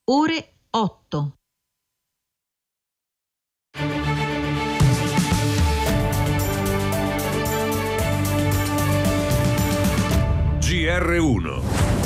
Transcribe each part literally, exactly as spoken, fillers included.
Ore otto. G R uno.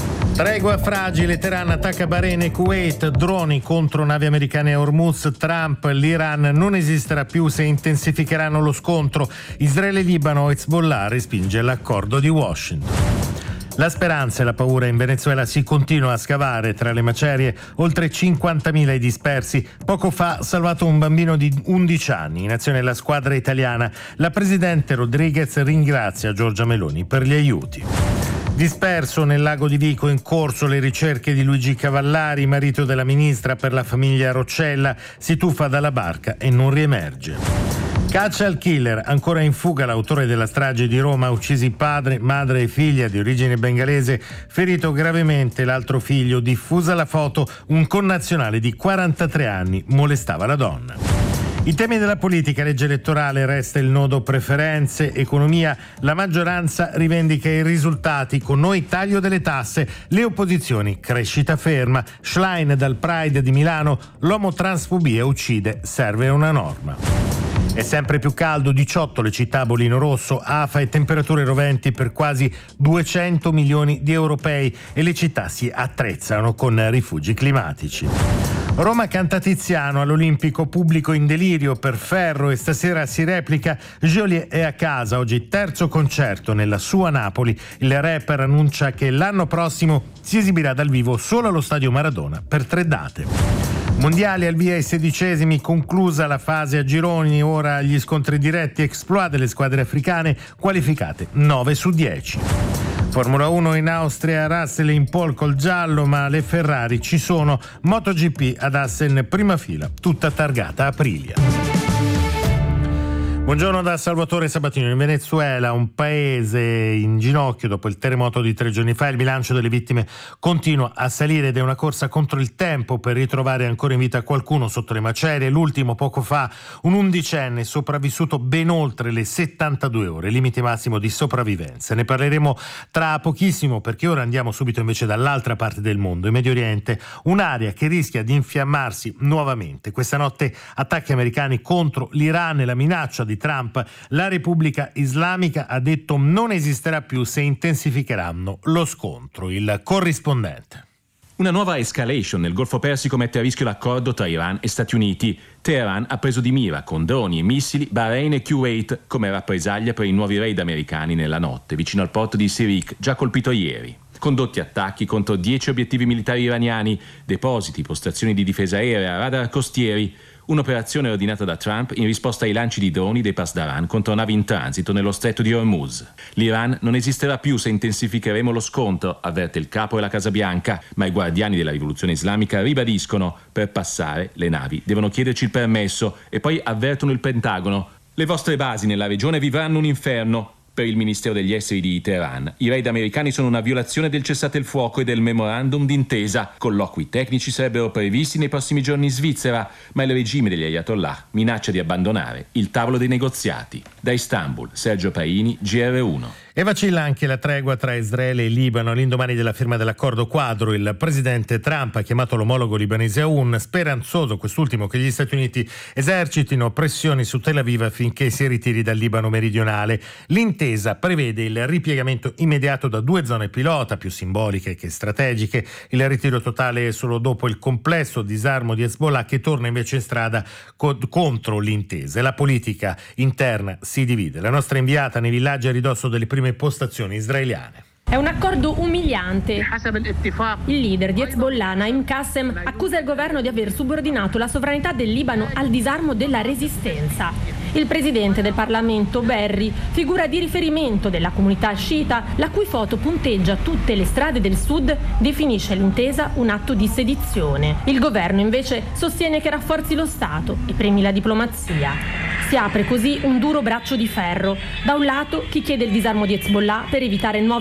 Tregua fragile, Teheran attacca Bahrain e Kuwait, droni contro navi americane a Hormuz, Trump, l'Iran non esisterà più se intensificheranno lo scontro, Israele e Libano, Hezbollah respinge l'accordo di Washington. La speranza e la paura in Venezuela si continua a scavare tra le macerie, oltre cinquantamila i dispersi. Poco fa salvato un bambino di undici anni, in azione la squadra italiana. La presidente Rodriguez ringrazia Giorgia Meloni per gli aiuti. Disperso nel lago di Vico, in corso le ricerche di Luigi Cavallari, marito della ministra per la famiglia Roccella, si tuffa dalla barca e non riemerge. Caccia al killer, ancora in fuga l'autore della strage di Roma, uccisi padre, madre e figlia di origine bengalese, ferito gravemente l'altro figlio, diffusa la foto, un connazionale di quarantatré anni molestava la donna. I temi della politica, legge elettorale, resta il nodo preferenze, economia, la maggioranza rivendica i risultati, con noi taglio delle tasse, le opposizioni crescita ferma, Schlein dal Pride di Milano, l'omotransfobia uccide, serve una norma. È sempre più caldo, diciotto le città a bollino rosso, afa e temperature roventi per quasi duecento milioni di europei e le città si attrezzano con rifugi climatici. Roma canta Tiziano all'Olimpico, pubblico in delirio per Ferro e stasera si replica. Geolier è a casa, oggi terzo concerto nella sua Napoli. Il rapper annuncia che l'anno prossimo si esibirà dal vivo solo allo Stadio Maradona per tre date. Mondiali al via ai sedicesimi, conclusa la fase a gironi, ora gli scontri diretti, exploit delle squadre africane qualificate nove su dieci. Formula uno in Austria, Russell in pole col giallo, ma le Ferrari ci sono. MotoGP ad Assen prima fila, tutta targata Aprilia. Buongiorno da Salvatore Sabatino. In Venezuela, un paese in ginocchio dopo il terremoto di tre giorni fa, il bilancio delle vittime continua a salire ed è una corsa contro il tempo per ritrovare ancora in vita qualcuno sotto le macerie. L'ultimo poco fa, un undicenne sopravvissuto ben oltre le settantadue ore, limite massimo di sopravvivenza. Ne parleremo tra pochissimo, perché ora andiamo subito invece dall'altra parte del mondo, in Medio Oriente, un'area che rischia di infiammarsi nuovamente. Questa notte attacchi americani contro l'Iran e la minaccia di Trump. La Repubblica Islamica ha detto non esisterà più se intensificheranno lo scontro. Il corrispondente. Una nuova escalation nel Golfo Persico mette a rischio l'accordo tra Iran e Stati Uniti. Teheran ha preso di mira con droni e missili Bahrain e Kuwait come rappresaglia per i nuovi raid americani nella notte vicino al porto di Sirik, già colpito ieri. Condotti attacchi contro dieci obiettivi militari iraniani, depositi, postazioni di difesa aerea, radar costieri. Un'operazione ordinata da Trump in risposta ai lanci di droni dei Pasdaran contro navi in transito nello stretto di Hormuz. L'Iran non esisterà più se intensificheremo lo scontro, avverte il capo della Casa Bianca, ma i guardiani della rivoluzione islamica ribadiscono: per passare le navi devono chiederci il permesso, e poi avvertono il Pentagono: le vostre basi nella regione vivranno un inferno. Per il Ministero degli Esteri di Teheran, i raid americani sono una violazione del cessate il fuoco e del memorandum d'intesa. Colloqui tecnici sarebbero previsti nei prossimi giorni in Svizzera, ma il regime degli Ayatollah minaccia di abbandonare il tavolo dei negoziati. Da Istanbul, Sergio Paini, G R uno. E vacilla anche la tregua tra Israele e Libano. All'indomani della firma dell'accordo quadro, il presidente Trump ha chiamato l'omologo libanese Aoun, speranzoso quest'ultimo che gli Stati Uniti esercitino pressioni su Tel Aviv affinché si ritiri dal Libano meridionale. L'intesa prevede il ripiegamento immediato da due zone pilota, più simboliche che strategiche, il ritiro totale solo dopo il complesso disarmo di Hezbollah, che torna invece in strada co- contro l'intesa. La politica interna si divide. La nostra inviata nei villaggi a ridosso delle prime postazioni israeliane. È un accordo umiliante. Il leader di Hezbollah, Naim Qassem, accusa il governo di aver subordinato la sovranità del Libano al disarmo della resistenza. Il presidente del Parlamento, Berri, figura di riferimento della comunità sciita, la cui foto punteggia tutte le strade del sud, definisce l'intesa un atto di sedizione. Il governo invece sostiene che rafforzi lo Stato e premi la diplomazia. Si apre così un duro braccio di ferro. Da un lato chi chiede il disarmo di Hezbollah per evitare nuove